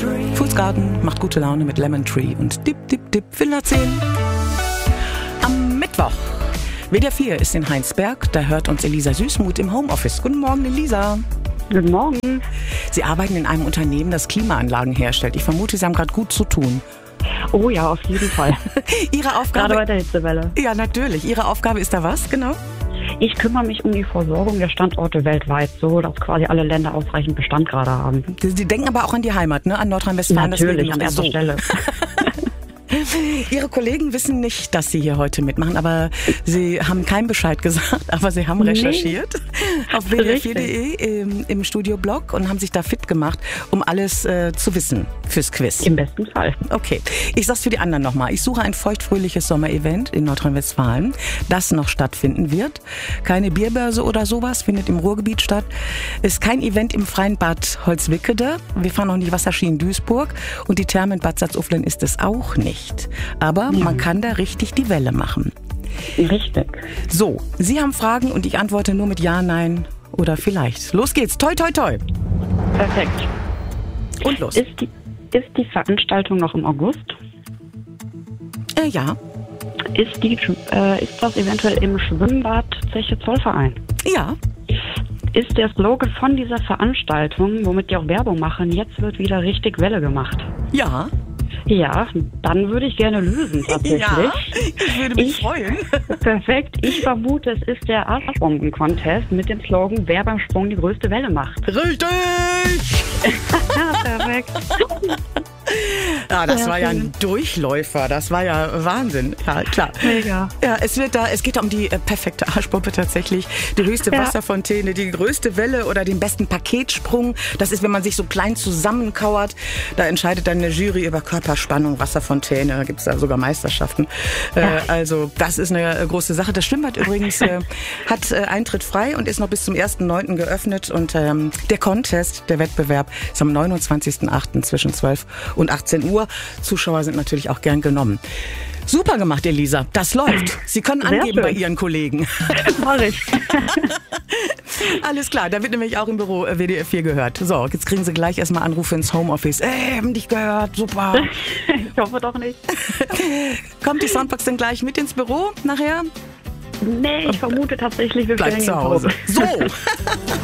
Fools Garden macht gute Laune mit Lemon Tree und Dip, Dip, Dip, Villa 10. Am Mittwoch. WDR 4 ist in Heinsberg, da hört uns Elisa Süßmuth im Homeoffice. Guten Morgen, Elisa. Guten Morgen. Sie arbeiten in einem Unternehmen, das Klimaanlagen herstellt. Ich vermute, Sie haben gerade gut zu tun. Oh ja, auf jeden Fall. Ihre Aufgabe... Gerade bei der Hitzewelle. Ja, natürlich. Ihre Aufgabe ist da was, genau? Ich kümmere mich um die Versorgung der Standorte weltweit, so dass quasi alle Länder ausreichend Bestand gerade haben. Sie denken aber auch an die Heimat, ne? An Nordrhein-Westfalen. Natürlich, an erster Stelle. Ihre Kollegen wissen nicht, dass Sie hier heute mitmachen, aber Sie haben keinen Bescheid gesagt, aber Sie haben recherchiert auf wdr4.de im Studioblog und haben sich da fit gemacht, um alles zu wissen fürs Quiz. Im besten Fall. Okay, ich sag's für die anderen nochmal. Ich suche ein feuchtfröhliches Sommerevent in Nordrhein-Westfalen, das noch stattfinden wird. Keine Bierbörse oder sowas, findet im Ruhrgebiet statt. Ist kein Event im freien Bad Holzwickede. Wir fahren auch nicht Wasserski in Duisburg und die Therme in Bad Salzuflen ist es auch nicht. Aber man kann da richtig die Welle machen. Richtig. So, Sie haben Fragen und ich antworte nur mit Ja, Nein oder vielleicht. Los geht's. Toi, toi, toi. Perfekt. Und los. Ist die Veranstaltung noch im August? Ja. Ist das eventuell im Schwimmbad Zeche Zollverein? Ja. Ist der Slogan von dieser Veranstaltung, womit die auch Werbung machen, jetzt wird wieder richtig Welle gemacht? Ja. Ja, dann würde ich gerne lösen, tatsächlich. Ja, ich würde mich freuen. Perfekt. Ich vermute, es ist der Arschbomben-Contest mit dem Slogan, wer beim Sprung die größte Welle macht. Richtig! Perfekt. Ja, das war ja ein Durchläufer. Das war ja Wahnsinn. Ja, klar. Mega. Ja, es geht da um die perfekte Arschbombe tatsächlich. Die höchste Wasserfontäne, die größte Welle oder den besten Paketsprung. Das ist, wenn man sich so klein zusammenkauert. Da entscheidet dann eine Jury über Körperspannung, Wasserfontäne. Da gibt es da sogar Meisterschaften. Also das ist eine große Sache. Das Schwimmbad übrigens hat Eintritt frei und ist noch bis zum 1.9. geöffnet. Und der Contest, der Wettbewerb, ist am 29.8. zwischen 12 und 18 Uhr. Zuschauer sind natürlich auch gern genommen. Super gemacht, Elisa. Das läuft. Sie können angeben bei Ihren Kollegen. Mach ich. Alles klar, da wird nämlich auch im Büro WDR 4 gehört. So, jetzt kriegen Sie gleich erstmal Anrufe ins Homeoffice. Haben dich gehört, super. Ich hoffe doch nicht. Kommt die Soundbox denn gleich mit ins Büro nachher? Nee, ich vermute tatsächlich, wir bleibt zu Hause. So.